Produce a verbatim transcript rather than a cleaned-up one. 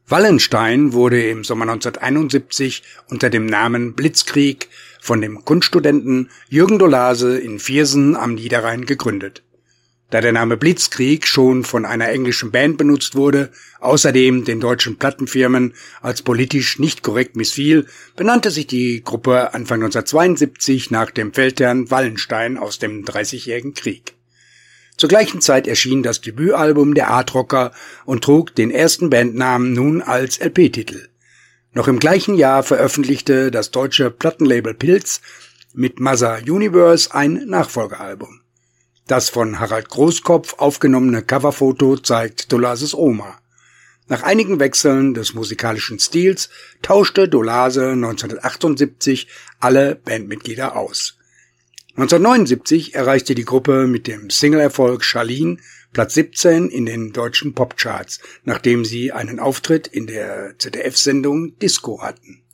Wallenstein wurde im Sommer neunzehnhunderteinundsiebzig unter dem Namen Blitzkrieg von dem Kunststudenten Jürgen Dolase in Viersen am Niederrhein gegründet. Da der Name Blitzkrieg schon von einer englischen Band benutzt wurde, außerdem den deutschen Plattenfirmen als politisch nicht korrekt missfiel, benannte sich die Gruppe Anfang neunzehnhundertzweiundsiebzig nach dem Feldherrn Wallenstein aus dem Dreißigjährigen Krieg. Zur gleichen Zeit erschien das Debütalbum der Art-Rocker und trug den ersten Bandnamen nun als L P-Titel. Noch im gleichen Jahr veröffentlichte das deutsche Plattenlabel Pilz mit Mother Universe ein Nachfolgealbum. Das von Harald Großkopf aufgenommene Coverfoto zeigt Dolases Oma. Nach einigen Wechseln des musikalischen Stils tauschte Dolase neunzehnhundertachtundsiebzig alle Bandmitglieder aus. neunzehnhundertneunundsiebzig erreichte die Gruppe mit dem Singleerfolg Charlene Platz siebzehn in den deutschen Popcharts, nachdem sie einen Auftritt in der Z D F-Sendung Disco hatten.